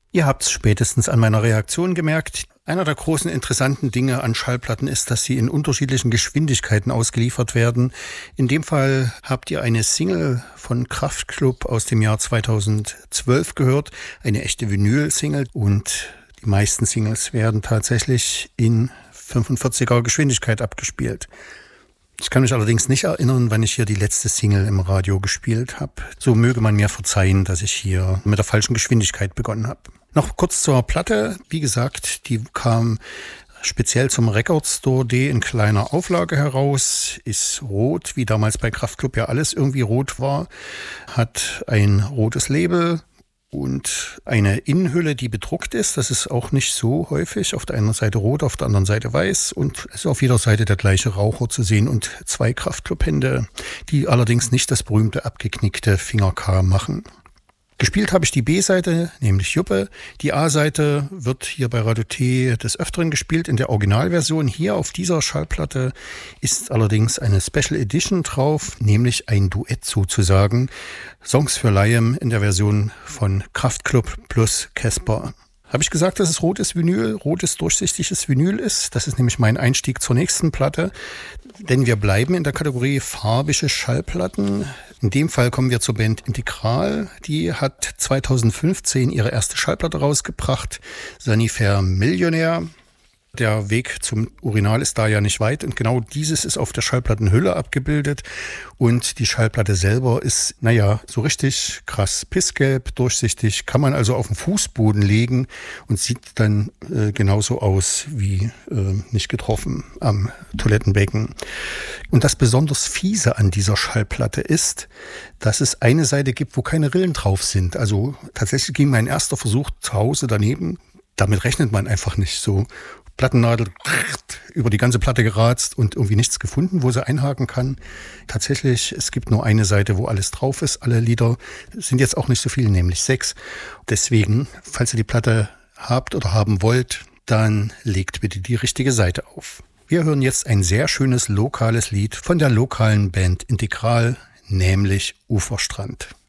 Ihr habt es spätestens an meiner Reaktion gemerkt. Einer der großen interessanten Dinge an Schallplatten ist, dass sie in unterschiedlichen Geschwindigkeiten ausgeliefert werden. In dem Fall habt ihr eine Single von Kraftklub aus dem Jahr 2012 gehört, eine echte Vinyl-Single, und die meisten Singles werden tatsächlich in 45er Geschwindigkeit abgespielt. Ich kann mich allerdings nicht erinnern, wann ich hier die letzte Single im Radio gespielt habe. So möge man mir verzeihen, dass ich hier mit der falschen Geschwindigkeit begonnen habe. Noch kurz zur Platte. Wie gesagt, die kam speziell zum Record Store Day in kleiner Auflage heraus, ist rot, wie damals bei Kraftklub ja alles irgendwie rot war, hat ein rotes Label und eine Innenhülle, die bedruckt ist. Das ist auch nicht so häufig. Auf der einen Seite rot, auf der anderen Seite weiß, und es ist auf jeder Seite der gleiche Raucher zu sehen und 2 Kraftklub-Hände, die allerdings nicht das berühmte abgeknickte Finger-K machen. Gespielt habe ich die B-Seite, nämlich Juppe. Die A-Seite wird hier bei Radio T des Öfteren gespielt in der Originalversion. Hier auf dieser Schallplatte ist allerdings eine Special Edition drauf, nämlich ein Duett sozusagen. Songs für Liam in der Version von Kraftklub plus Casper. Habe ich gesagt, dass es rotes Vinyl, rotes durchsichtiges Vinyl ist? Das ist nämlich mein Einstieg zur nächsten Platte. Denn wir bleiben in der Kategorie farbige Schallplatten. In dem Fall kommen wir zur Band Integral. Die hat 2015 ihre erste Schallplatte rausgebracht, Sanifair Millionär. Der Weg zum Urinal ist da ja nicht weit, und genau dieses ist auf der Schallplattenhülle abgebildet, und die Schallplatte selber ist, so richtig krass pissgelb, durchsichtig, kann man also auf den Fußboden legen und sieht dann genauso aus wie nicht getroffen am Toilettenbecken. Und das besonders Fiese an dieser Schallplatte ist, dass es eine Seite gibt, wo keine Rillen drauf sind. Also tatsächlich ging mein erster Versuch zu Hause daneben. Damit rechnet man einfach nicht so. Plattennadel über die ganze Platte geratzt und irgendwie nichts gefunden, wo sie einhaken kann. Tatsächlich, es gibt nur eine Seite, wo alles drauf ist. Alle Lieder sind jetzt auch nicht so viele, nämlich 6. Deswegen, falls ihr die Platte habt oder haben wollt, dann legt bitte die richtige Seite auf. Wir hören jetzt ein sehr schönes lokales Lied von der lokalen Band Integral, nämlich Uferstrand.